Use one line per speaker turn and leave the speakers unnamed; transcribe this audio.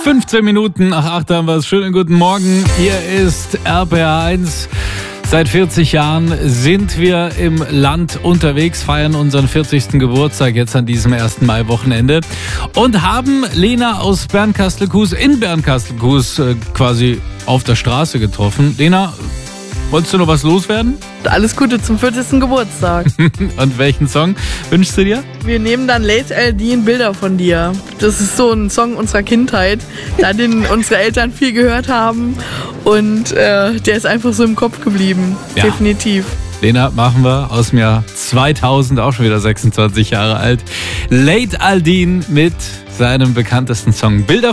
15 Minuten nach 8 haben wir es. Schönen guten Morgen. Hier ist RPR1. Seit 40 Jahren sind wir im Land unterwegs, feiern unseren 40. Geburtstag jetzt an diesem 1. Mai-Wochenende und haben Lena aus Bernkastel-Kues in Bernkastel-Kues quasi auf der Straße getroffen. Lena, wolltest du noch was loswerden?
Alles Gute zum 40. Geburtstag.
Und welchen Song wünschst du dir?
Wir nehmen dann Late Aldin Bilder von dir. Das ist so ein Song unserer Kindheit, den unsere Eltern viel gehört haben. Und der ist einfach so im Kopf geblieben. Ja. Definitiv.
Lena, machen wir aus dem Jahr 2000, auch schon wieder 26 Jahre alt. Late Aldin mit seinem bekanntesten Song Bilder